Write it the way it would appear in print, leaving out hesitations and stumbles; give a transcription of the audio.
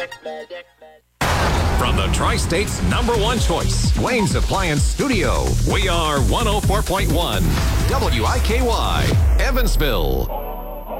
From the Tri-State's #1 choice, Wayne's Appliance Studio, we are 104.1 WIKY, Evansville.